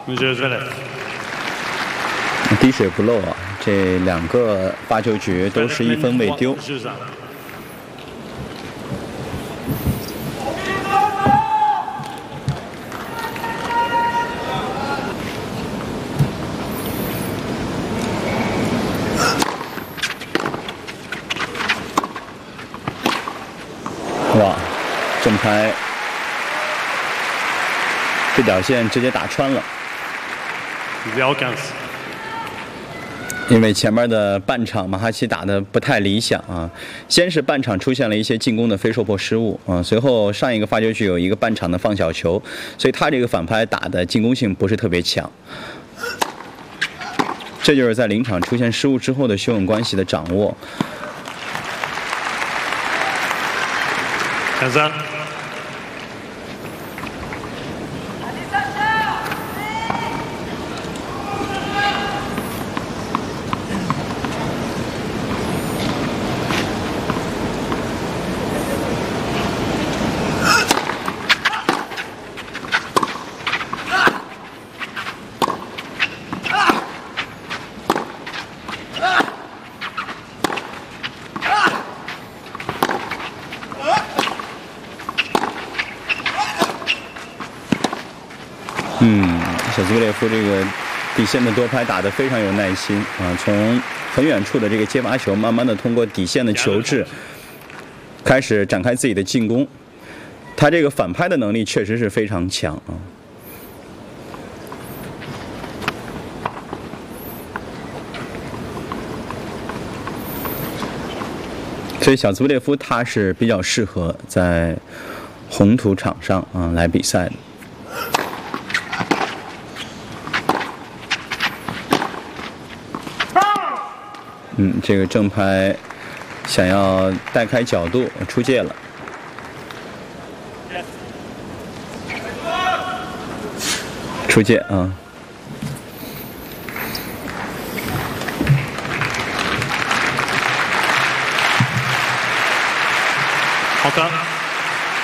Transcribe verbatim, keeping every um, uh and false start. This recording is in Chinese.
滴水不漏啊，这两个发球局都是一分未丢。哇，正拍这条线直接打穿了。因为前面的半场马哈奇打得不太理想啊，先是半场出现了一些进攻的非受迫失误啊，随后上一个发球局有一个半场的放小球，所以他这个反拍打的进攻性不是特别强。这就是在临场出现失误之后的修稳关系的掌握。 三三。 嗯，小兹维列夫这个底线的多拍打得非常有耐心啊，从很远处的这个接发球，慢慢的通过底线的球质，开始展开自己的进攻。他这个反拍的能力确实是非常强啊。所以小兹维列夫他是比较适合在红土场上啊来比赛的。嗯，这个正拍想要带开角度出界了，出界啊！ 好的。